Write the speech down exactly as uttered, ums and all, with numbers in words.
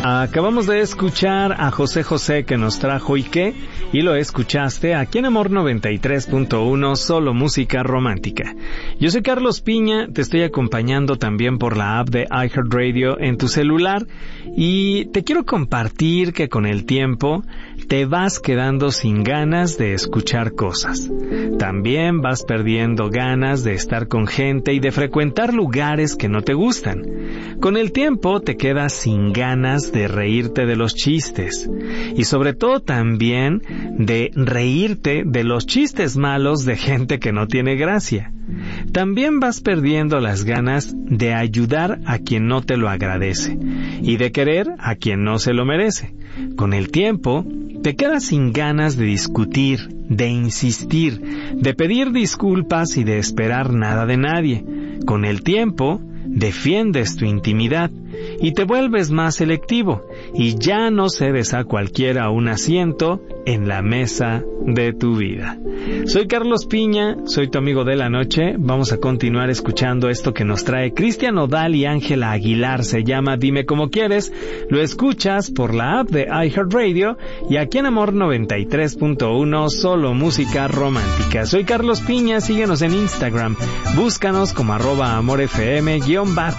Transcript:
Acabamos de escuchar a José José, que nos trajo ¿Y qué? Y lo escuchaste aquí en Amor noventa y tres punto uno, solo música romántica. Yo soy Carlos Piña, te estoy acompañando también por la app de iHeartRadio en tu celular y te quiero compartir que con el tiempo te vas quedando sin ganas de escuchar cosas. También vas perdiendo ganas de estar con gente y de frecuentar lugares que no te gustan. Con el tiempo te quedas sin ganas de reírte de los chistes y sobre todo también de reírte de los chistes malos de gente que no tiene gracia. También vas perdiendo las ganas de ayudar a quien no te lo agradece y de querer a quien no se lo merece. Con el tiempo te quedas sin ganas de discutir, de insistir, de pedir disculpas y de esperar nada de nadie. Con el tiempo defiendes tu intimidad y te vuelves más selectivo y ya no cedes a cualquiera un asiento en la mesa de tu vida. Soy Carlos Piña, soy tu amigo de la noche. Vamos a continuar escuchando esto que nos trae Cristian Nodal y Ángela Aguilar. Se llama Dime Como Quieres. Lo escuchas por la app de iHeartRadio y aquí en Amor noventa y tres punto uno, solo música romántica. Soy Carlos Piña, síguenos en Instagram. Búscanos como arroba amorfm guión bajo.